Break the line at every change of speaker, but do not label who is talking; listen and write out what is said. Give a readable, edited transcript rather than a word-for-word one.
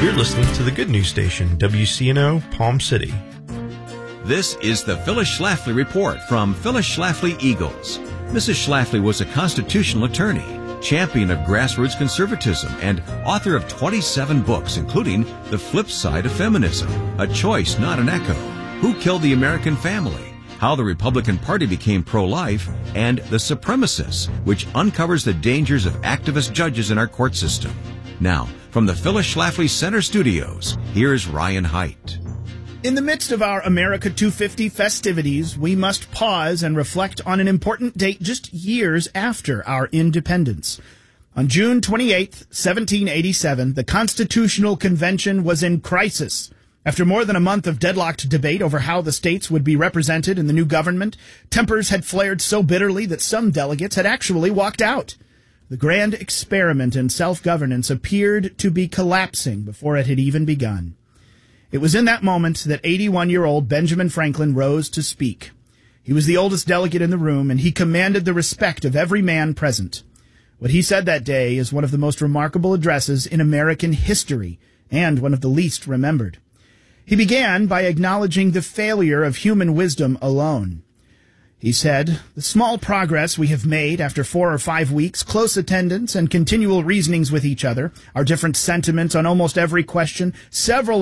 You're listening to the Good News Station, WCNO, Palm City.
This is the Phyllis Schlafly Report from Phyllis Schlafly Eagles. Mrs. Schlafly was a constitutional attorney, champion of grassroots conservatism, and author of 27 books, including The Flip Side of Feminism, A Choice, Not an Echo, Who Killed the American Family, How the Republican Party Became Pro-Life, and The Supremacists, which uncovers the dangers of activist judges in our court system. Now, from the Phyllis Schlafly Center Studios, here's Ryan Haidt.
In the midst of our America 250 festivities, we must pause and reflect on an important date just years after our independence. On June 28, 1787, the Constitutional Convention was in crisis. After more than a month of deadlocked debate over how the states would be represented in the new government, tempers had flared so bitterly that some delegates had actually walked out. The grand experiment in self-governance appeared to be collapsing before it had even begun. It was in that moment that 81-year-old Benjamin Franklin rose to speak. He was the oldest delegate in the room, and he commanded the respect of every man present. What he said that day is one of the most remarkable addresses in American history, and one of the least remembered. He began by acknowledging the failure of human wisdom alone. He said, "The small progress we have made after 4 or 5 weeks, close attendance and continual reasonings with each other, our different sentiments on almost every question, several